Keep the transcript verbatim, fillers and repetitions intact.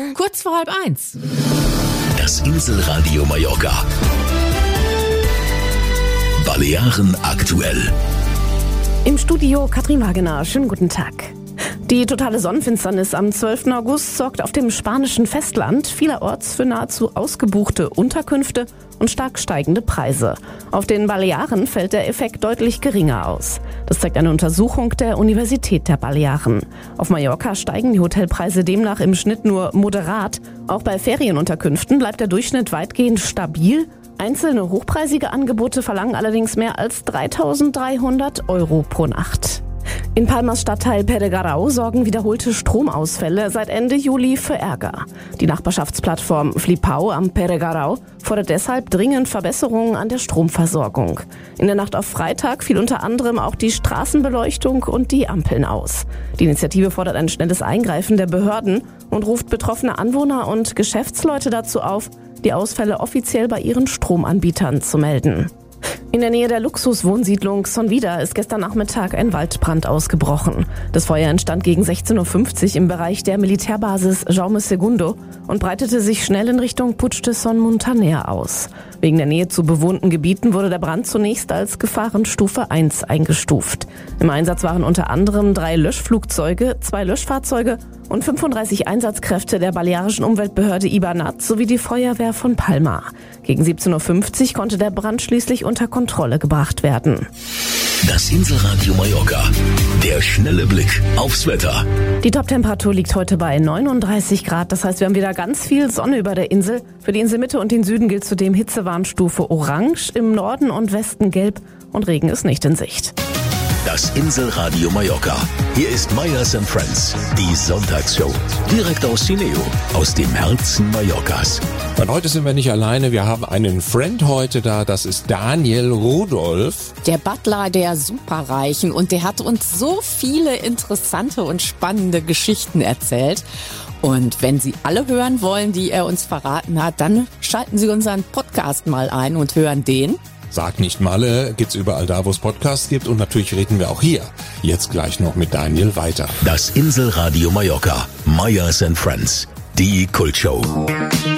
Kurz vor halb eins. Das Inselradio Mallorca. Balearen aktuell. Im Studio Katrin Wagener. Schönen guten Tag. Die totale Sonnenfinsternis am zwölften August sorgt auf dem spanischen Festland vielerorts für nahezu ausgebuchte Unterkünfte und stark steigende Preise. Auf den Balearen fällt der Effekt deutlich geringer aus. Das zeigt eine Untersuchung der Universität der Balearen. Auf Mallorca steigen die Hotelpreise demnach im Schnitt nur moderat. Auch bei Ferienunterkünften bleibt der Durchschnitt weitgehend stabil. Einzelne hochpreisige Angebote verlangen allerdings mehr als dreitausenddreihundert Euro pro Nacht. In Palmas Stadtteil Peregarau sorgen wiederholte Stromausfälle seit Ende Juli für Ärger. Die Nachbarschaftsplattform Flipau am Peregarau fordert deshalb dringend Verbesserungen an der Stromversorgung. In der Nacht auf Freitag fiel unter anderem auch die Straßenbeleuchtung und die Ampeln aus. Die Initiative fordert ein schnelles Eingreifen der Behörden und ruft betroffene Anwohner und Geschäftsleute dazu auf, die Ausfälle offiziell bei ihren Stromanbietern zu melden. In der Nähe der Luxuswohnsiedlung Sonvida ist gestern Nachmittag ein Waldbrand ausgebrochen. Das Feuer entstand gegen sechzehn Uhr fünfzig im Bereich der Militärbasis Jaume Segundo und breitete sich schnell in Richtung Puig de Son Montaner aus. Wegen der Nähe zu bewohnten Gebieten wurde der Brand zunächst als Gefahrenstufe eins eingestuft. Im Einsatz waren unter anderem drei Löschflugzeuge, zwei Löschfahrzeuge und fünfunddreißig Einsatzkräfte der balearischen Umweltbehörde Ibanat sowie die Feuerwehr von Palma. Gegen siebzehn Uhr fünfzig konnte der Brand schließlich unter Kontrolle gebracht werden. Das Inselradio Mallorca. Der schnelle Blick aufs Wetter. Die Toptemperatur liegt heute bei neununddreißig Grad. Das heißt, wir haben wieder ganz viel Sonne über der Insel. Für die Inselmitte und den Süden gilt zudem Hitzewarnstufe Orange, im Norden und Westen Gelb und Regen ist nicht in Sicht. Das Inselradio Mallorca. Hier ist Meyers and Friends, die Sonntagsshow. Direkt aus Cineo, aus dem Herzen Mallorcas. Und heute sind wir nicht alleine, wir haben einen Friend heute da, das ist Daniel Rudolph. Der Butler der Superreichen, und der hat uns so viele interessante und spannende Geschichten erzählt. Und wenn Sie alle hören wollen, die er uns verraten hat, dann schalten Sie unseren Podcast mal ein und hören den. Sag nicht Malle, gibt's überall da, wo es Podcasts gibt, und natürlich reden wir auch hier jetzt gleich noch mit Daniel weiter. Das Inselradio Mallorca, Meyers and Friends, die Kultshow.